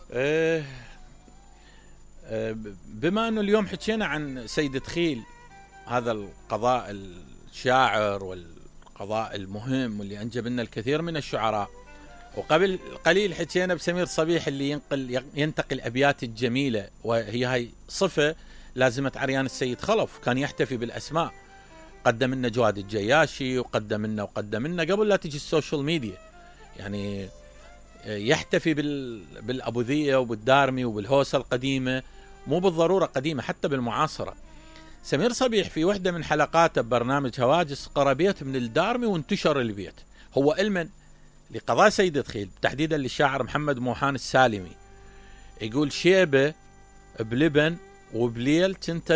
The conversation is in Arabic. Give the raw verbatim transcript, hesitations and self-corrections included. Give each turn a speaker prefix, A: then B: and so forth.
A: أه أه بما أنه اليوم حكينا عن سيد دخيل، هذا القضاء الشاعر والقضاء المهم واللي أنجب لنا الكثير من الشعراء، وقبل قليل حكينا بسمير صبيح اللي ينقل ينتقي الأبيات الجميلة، وهي هاي صفة لازمت عريان السيد خلف، كان يحتفي بالأسماء. قدم لنا جواد الجياشي وقدم لنا وقدم لنا قبل لا تجي السوشيال ميديا، يعني يحتفي بالأبوذية وبالدارمي وبالهوسة القديمة، مو بالضرورة قديمة حتى بالمعاصرة. سمير صبيح في وحدة من حلقاته ببرنامج هواجس قرأ بيت من الدارمي وانتشر البيت، هو علما لقضاء سيد دخيل تحديدا للشاعر محمد موحان السالمي، يقول شيبة بلبن وبليل كنت